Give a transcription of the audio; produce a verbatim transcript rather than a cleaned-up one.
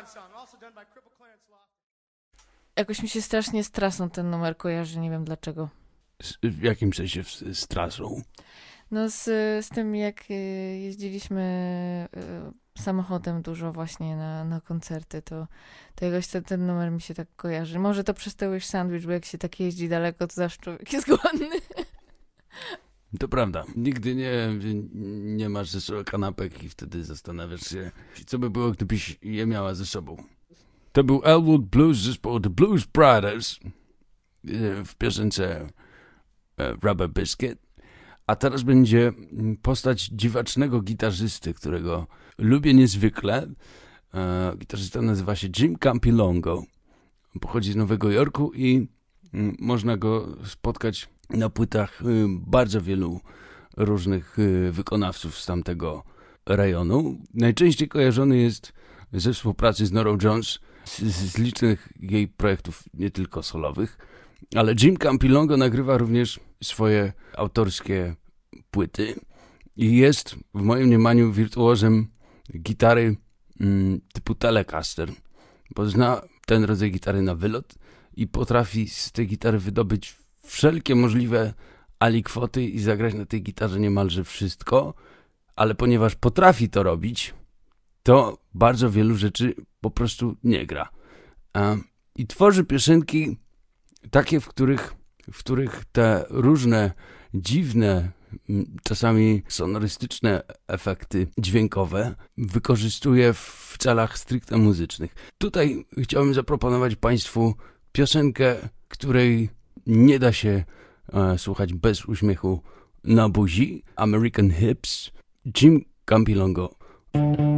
Jakoś mi się strasznie z trasą ten numer kojarzy, nie wiem dlaczego. Z, w jakim sensie z, z trasą? No z, z tym, jak jeździliśmy samochodem dużo właśnie na, na koncerty, to, to jakoś ten, ten numer mi się tak kojarzy. Może to przez Wish Sandwich, bo jak się tak jeździ daleko, to zawsze człowiek jest głodny. To prawda. Nigdy nie, nie masz ze sobą kanapek i wtedy zastanawiasz się, co by było, gdybyś je miała ze sobą. To był Elwood Blues zespołu The Blues Brothers w piosence Rubber Biscuit. A teraz będzie postać dziwacznego gitarzysty, którego lubię niezwykle. Gitarzysta nazywa się Jim Campilongo. Pochodzi z Nowego Jorku i można go spotkać na płytach bardzo wielu różnych wykonawców z tamtego rejonu. Najczęściej kojarzony jest ze współpracy z Norą Jones, z, z licznych jej projektów, nie tylko solowych, ale Jim Campilongo nagrywa również swoje autorskie płyty i jest w moim mniemaniu wirtuozem gitary mm, typu Telecaster, bo zna ten rodzaj gitary na wylot i potrafi z tej gitary wydobyć wszelkie możliwe alikwoty i zagrać na tej gitarze niemalże wszystko, ale ponieważ potrafi to robić, to bardzo wielu rzeczy po prostu nie gra. Um, I tworzy piosenki takie, w których, w których te różne dziwne, czasami sonorystyczne efekty dźwiękowe wykorzystuje w celach stricte muzycznych. Tutaj chciałbym zaproponować Państwu piosenkę, której nie da się e, słuchać bez uśmiechu na buzi. American Hips, Jim Campilongo.